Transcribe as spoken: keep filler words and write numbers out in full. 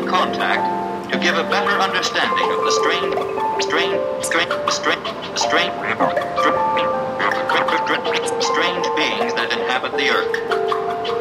contact to give a better understanding of the strange, strange, strange, strange, strange, strange, strange beings that inhabit the Earth.